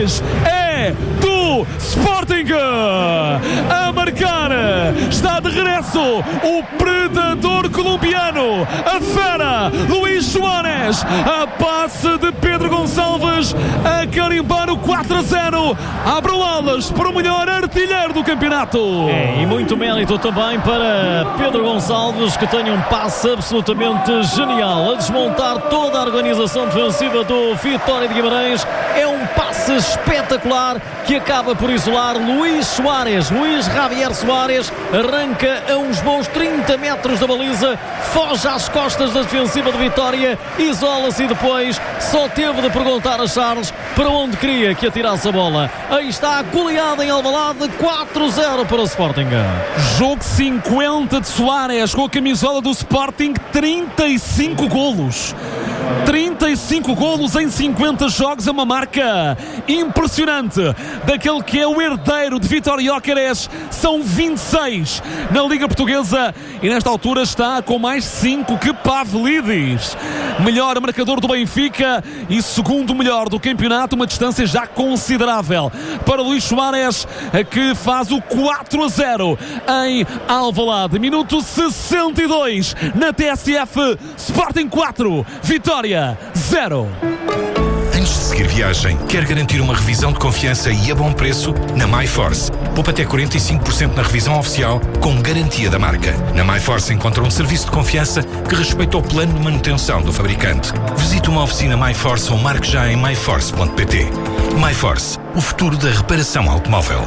Soares é do Sporting. A marcar, está de regresso o predador colombiano, a fera Luís Soares, a passe de Pedro Gonçalves a carimbar o 4-0, abre alas para o melhor artilheiro do campeonato. E muito mérito também para Pedro Gonçalves, que tem um passe absolutamente genial a desmontar toda a organização defensiva do Vitória de Guimarães. É um passe espetacular que acaba por isolar Luís Soares. Luís Javier Soares arranca a uns bons 30 metros da baliza, foge às costas da defensiva de Vitória, isola-se e depois só teve de perguntar a Charles para onde queria que atirasse a bola. Aí está a goleada em Alvalade, 4-0 para o Sporting. Jogo 50 de Soares com a camisola do Sporting, 35 golos. 35 golos em 50 jogos, é uma marca impressionante daquele que é o herdeiro de Vitória Gyökeres. São 26 na Liga Portuguesa e nesta altura está com mais 5 que Pavlidis. Melhor marcador do Benfica e segundo melhor do campeonato, uma distância já considerável para Luís Soares, que faz o 4-0 em Alvalade. Minuto 62 na TSF. Sporting 4, Vitória 0. Antes de seguir viagem, quer garantir uma revisão de confiança e a bom preço? Na MyForce, poupa até 45% na revisão oficial com garantia da marca. Na MyForce encontra um serviço de confiança que respeita o plano de manutenção do fabricante. Visite uma oficina MyForce ou marque já em myforce.pt. MyForce, o futuro da reparação automóvel.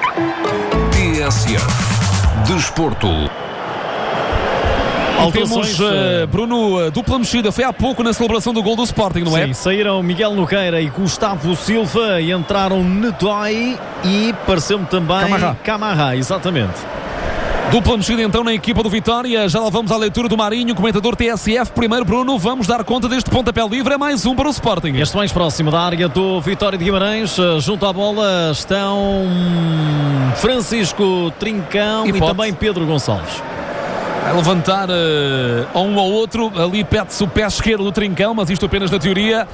TSF Desporto. Temos, Bruno, dupla mexida. Foi há pouco na celebração do gol do Sporting, não é? Sim, saíram Miguel Nogueira e Gustavo Silva e entraram Nedói e pareceu-me também Camarra, exatamente. Dupla mexida então na equipa do Vitória. Já lá vamos à leitura do Marinho, comentador TSF. Primeiro, Bruno, vamos dar conta deste pontapé livre. É mais um para o Sporting. Este mais próximo da área do Vitória de Guimarães. Junto à bola estão Francisco Trincão e também Pedro Gonçalves. Vai levantar a um ao outro. Ali pede-se o pé esquerdo do Trincão, mas isto apenas na teoria,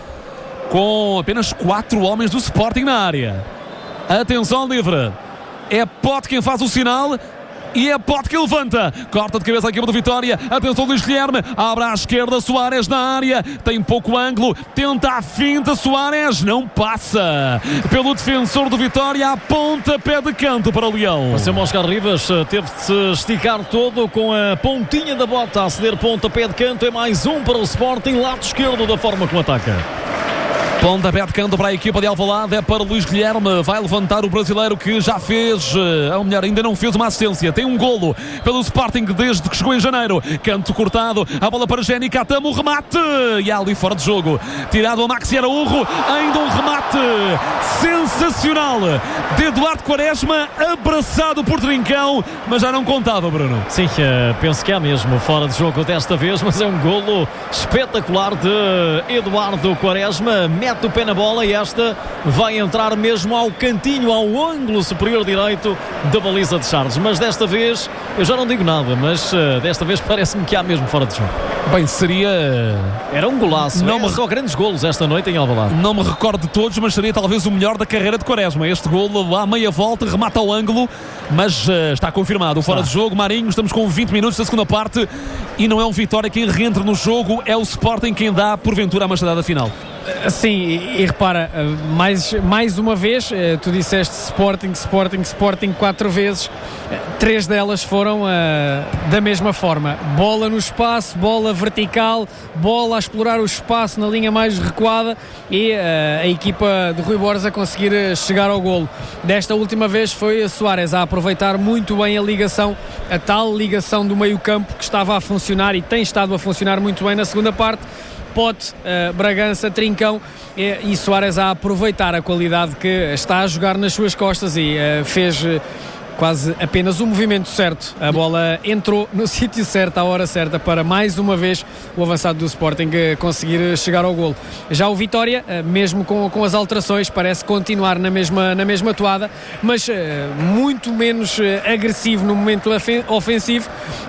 com apenas 4 homens do Sporting na área. Atenção livre. É Pote quem faz o sinal e é Pote que levanta. Corta de cabeça a equipa do Vitória. Atenção Luís Guilherme. Abre à esquerda, Soares na área. Tem pouco ângulo. Tenta a finta, Soares. Não passa. Pelo defensor do Vitória, a pontapé de canto para o Leão. O Oscar Rivas teve de se esticar todo com a pontinha da bota a ceder pontapé de canto. É mais um para o Sporting, lado esquerdo da forma como ataca. Pontapé de canto para a equipa de Alvalade, é para Luís Guilherme, vai levantar o brasileiro que já fez, ou melhor, ainda não fez uma assistência, tem um golo pelo Sporting desde que chegou em janeiro. Canto cortado, a bola para Jenny Catamo, o remate, e ali fora de jogo, tirado a Maxi Araújo, ainda um remate sensacional de Eduardo Quaresma, abraçado por Trincão, mas já não contava, Bruno. Sim, penso que é mesmo fora de jogo desta vez, mas é um golo espetacular de Eduardo Quaresma. Mete o pé na bola e esta vai entrar mesmo ao cantinho, ao ângulo superior direito da baliza de Charles. Mas desta vez, eu já não digo nada, mas desta vez parece-me que há mesmo fora de jogo. Bem, seria... Era um golaço. Só grandes golos esta noite em Alvalade. Não me recordo de todos, mas seria talvez o melhor da carreira de Quaresma. Este golo lá, meia volta, remata ao ângulo, mas está confirmado o fora de jogo. Marinho, estamos com 20 minutos da segunda parte e não é o Vitória quem reentra no jogo, é o Sporting quem dá, porventura, a machadada final. Sim, e repara, mais uma vez, tu disseste Sporting 4 vezes, 3 delas foram da mesma forma. Bola no espaço, bola vertical, bola a explorar o espaço na linha mais recuada e a equipa de Rui Borges a conseguir chegar ao golo. Desta última vez foi a Soares a aproveitar muito bem a ligação, a tal ligação do meio campo que estava a funcionar e tem estado a funcionar muito bem na segunda parte. Pote, Bragança, Trincão e Soares a aproveitar a qualidade que está a jogar nas suas costas e fez quase apenas o movimento certo. A bola entrou no sítio certo, à hora certa, para mais uma vez o avançado do Sporting conseguir chegar ao golo. Já o Vitória, mesmo com as alterações, parece continuar na mesma toada, mas muito menos agressivo no momento ofensivo.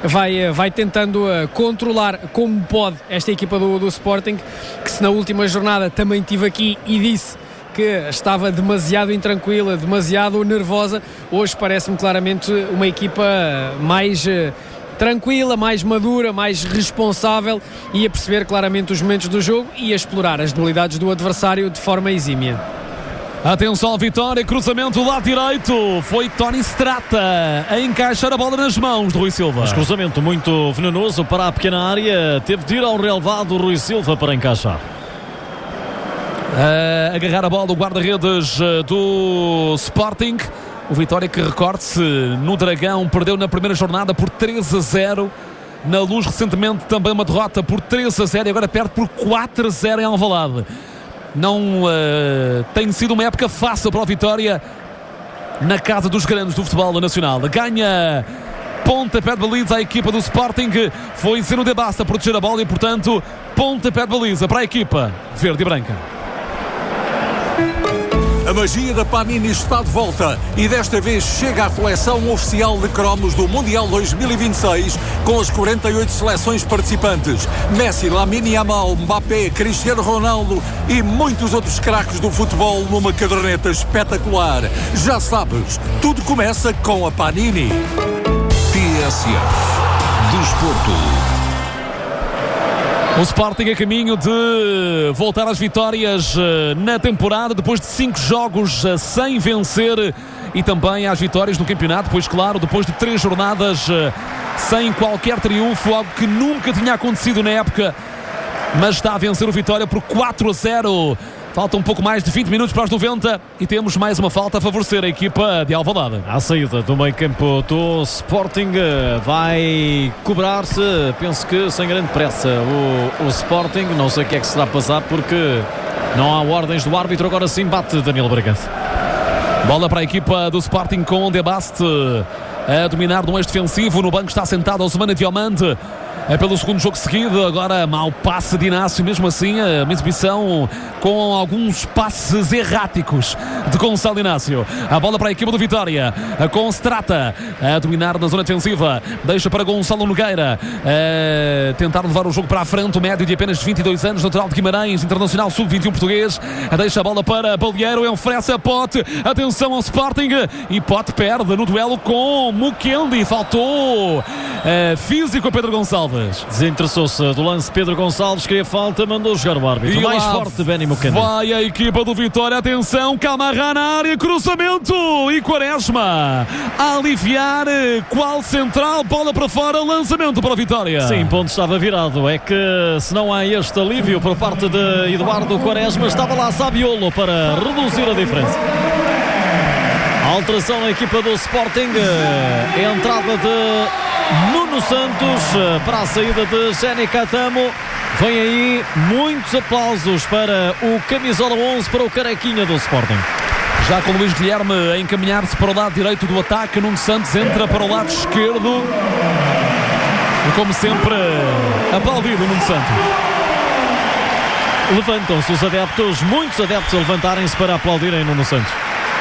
Vai tentando controlar como pode esta equipa do Sporting, que se na última jornada também tive aqui e disse que estava demasiado intranquila, demasiado nervosa. Hoje parece-me claramente uma equipa mais tranquila, mais madura, mais responsável e a perceber claramente os momentos do jogo e a explorar as debilidades do adversário de forma exímia. Atenção, Vitória, cruzamento do lado direito, foi Tony Strata a encaixar a bola nas mãos do Rui Silva. Mas cruzamento muito venenoso para a pequena área, teve de ir ao relevado Rui Silva para encaixar. A agarrar a bola do guarda-redes do Sporting. O Vitória, que recorde-se, no Dragão perdeu na primeira jornada por 3-0. Na Luz recentemente também uma derrota por 3-0 e agora perde por 4-0 em Alvalade. Não tem sido uma época fácil para o Vitória na casa dos grandes do futebol nacional. Ganha pontapé de baliza a equipa do Sporting. Foi Zeno de Basta a proteger a bola e, portanto, pontapé de baliza para a equipa verde e branca. A magia da Panini está de volta e desta vez chega à coleção oficial de cromos do Mundial 2026 com as 48 seleções participantes. Messi, Lamine Yamal, Mbappé, Cristiano Ronaldo e muitos outros craques do futebol numa caderneta espetacular. Já sabes, tudo começa com a Panini. TSF Desporto. O Sporting a caminho de voltar às vitórias na temporada, depois de 5 jogos sem vencer, e também às vitórias no campeonato, pois claro, depois de 3 jornadas sem qualquer triunfo, algo que nunca tinha acontecido na época, mas está a vencer o Vitória por 4-0. Falta um pouco mais de 20 minutos para os 90 e temos mais uma falta a favorecer a equipa de Alvalade. À saída do meio campo do Sporting vai cobrar-se, penso que sem grande pressa, o Sporting. Não sei o que é que se dá a passar porque não há ordens do árbitro. Agora sim bate Danilo Bragança. Bola para a equipa do Sporting com De Baste a dominar no eixo defensivo. No banco está sentado Ousmane Diomande. É pelo segundo jogo seguido. Agora mau passe de Inácio, mesmo assim uma exibição com alguns passes erráticos de Gonçalo Inácio. A bola para a equipa do Vitória com Strata a dominar na zona defensiva, deixa para Gonçalo Nogueira tentar levar o jogo para a frente. O médio de apenas 22 anos, natural de Guimarães, internacional sub-21 português, deixa a bola para Balieiro, oferece a Pote, atenção ao Sporting, e Pote perde no duelo com Mukendi. Faltou físico a Pedro Gonçalves. Desinteressou-se do lance Pedro Gonçalves, queria falta, mandou jogar o árbitro. E mais forte, Benny Mukendi. Vai a equipa do Vitória, atenção, Camará na área, cruzamento, e Quaresma a aliviar, qual central, bola para fora, lançamento para a Vitória. Sim, ponto estava virado. É que se não há este alívio por parte de Eduardo Quaresma, estava lá Sabiolo para reduzir a diferença. A alteração na equipa do Sporting, a entrada de Nuno Santos para a saída de Jenny Catamo. Vem aí muitos aplausos para o camisola 11, para o carequinha do Sporting. Já com Luís Guilherme a encaminhar-se para o lado direito do ataque, Nuno Santos entra para o lado esquerdo e, como sempre, aplaudido Nuno Santos. Levantam-se os adeptos, muitos adeptos a levantarem-se para aplaudirem Nuno Santos.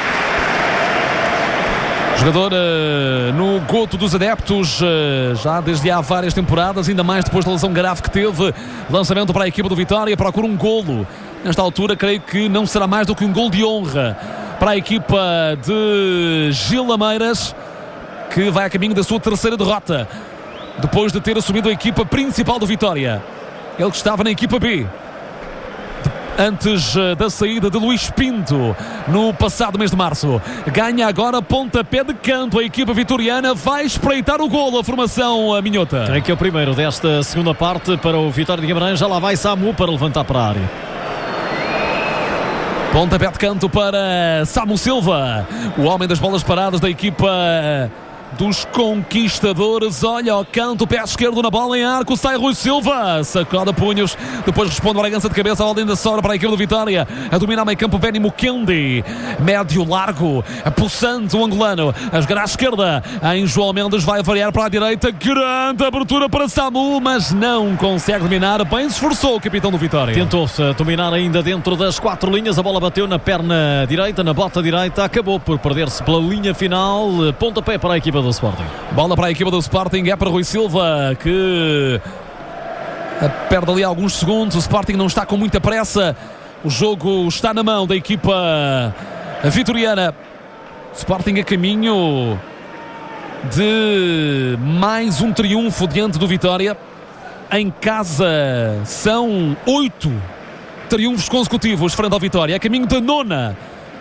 Jogador no goto dos adeptos já desde há várias temporadas, ainda mais depois da lesão grave que teve. Lançamento para a equipa do Vitória, procura um golo. Nesta altura creio que não será mais do que um golo de honra para a equipa de Gil Lameiras, que vai a caminho da sua terceira derrota depois de ter assumido a equipa principal do Vitória. Ele que estava na equipa B antes da saída de Luís Pinto no passado mês de março. Ganha agora pontapé de canto a equipa vitoriana, vai espreitar o golo a formação minhota. Creio que é o primeiro desta segunda parte para o Vitória de Guimarães. Já lá vai Samu para levantar para a área. Pontapé de canto para Samu Silva, o homem das bolas paradas da equipa dos conquistadores. Olha ao canto, pé esquerdo na bola em arco, sai Rui Silva, sacode punhos, depois responde o Bragança de cabeça, a bola ainda sobra para a equipe do Vitória, a dominar meio campo Benny Mukendi, médio largo, pulsante o angolano, a jogar à esquerda em João Mendes, vai variar para a direita, grande abertura para Samu, mas não consegue dominar, bem se esforçou o capitão do Vitória. Tentou-se dominar ainda dentro das 4 linhas, a bola bateu na perna direita, na bota direita, acabou por perder-se pela linha final. Pontapé para a equipa do Sporting. Bola para a equipa do Sporting, é para Rui Silva, que perde ali alguns segundos. O Sporting não está com muita pressa O jogo está na mão da equipa vitoriana. Sporting a caminho de mais um triunfo diante do Vitória. Em casa são 8 triunfos consecutivos frente ao Vitória. A caminho da 9ª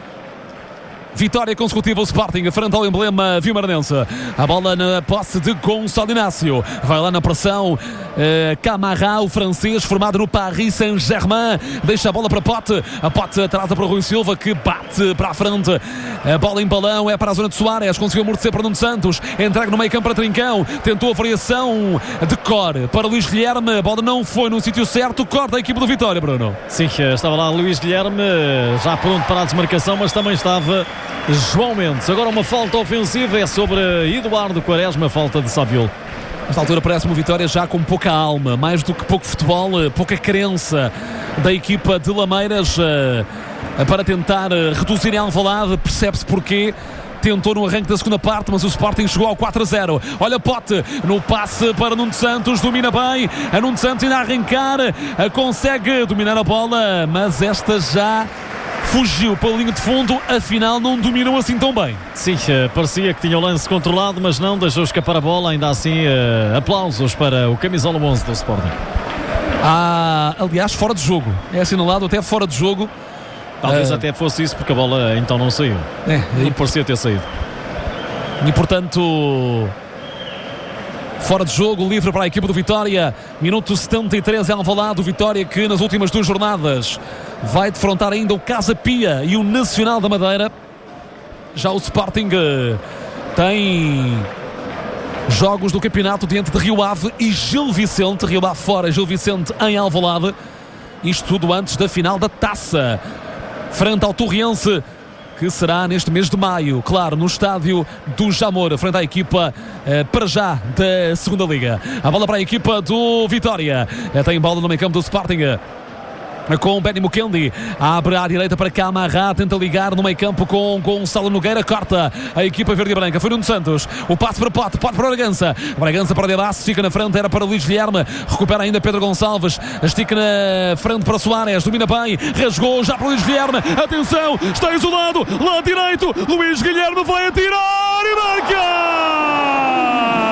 vitória consecutiva o Sporting frente ao emblema vimaranense. A bola na posse de Gonçalo Inácio. Vai lá na pressão Camara, o francês formado no Paris Saint-Germain. Deixa a bola para Pote. A Pote atrasa para o Rui Silva, que bate para a frente. A bola em balão é para a zona de Soares. Conseguiu amortecer para Nuno Santos. Entrega no meio campo para Trincão. Tentou a variação de Cor para Luís Guilherme. A bola não foi no sítio certo. Corta a equipe do Vitória, Bruno. Sim, estava lá Luís Guilherme já pronto para a desmarcação, mas também estava João Mendes. Agora uma falta ofensiva é sobre Eduardo Quaresma, falta de Saviol. Nesta altura parece-me uma Vitória já com pouca alma, mais do que pouco futebol, pouca crença da equipa de Lameiras para tentar reduzir em Alvalade. Percebe-se porquê. Tentou no arranque da segunda parte, mas o Sporting chegou ao 4-0. Olha Pote no passe para Nuno Santos, domina bem. A Nuno Santos ainda a arrancar, consegue dominar a bola, mas esta já fugiu pela linha de fundo. Afinal não dominam assim tão bem. Sim, parecia que tinha o lance controlado, mas não, deixou escapar a bola. Ainda assim, aplausos para o camisola 11 do Sporting. Aliás, fora de jogo. É assinalado até fora de jogo. Talvez até fosse isso, porque a bola então não saiu. Não parecia ter saído. E portanto, fora de jogo, livre para a equipa do Vitória. Minuto 73 em Alvalade. O Vitória que nas últimas 2 jornadas vai defrontar ainda o Casa Pia e o Nacional da Madeira. Já o Sporting tem jogos do campeonato diante de Rio Ave e Gil Vicente. Rio Ave fora, Gil Vicente em Alvalade. Isto tudo antes da final da Taça, frente ao Torriense, que será neste mês de maio, claro, no estádio do Jamor, frente à equipa para já da segunda Liga. A bola para a equipa do Vitória. Tem bola no meio campo do Sporting com o Benny Mukendi. Abre à direita para Camara, tenta ligar no meio campo com Gonçalo Nogueira, corta a equipa verde e branca. Foi Nuno Santos, o passe para Pote, Pote para Bragança para Debasso, fica na frente, era para Luís Guilherme, recupera ainda Pedro Gonçalves, estica na frente para Soares, domina bem, rasgou já para Luís Guilherme, atenção, está isolado, lado direito, Luís Guilherme vai atirar e marca!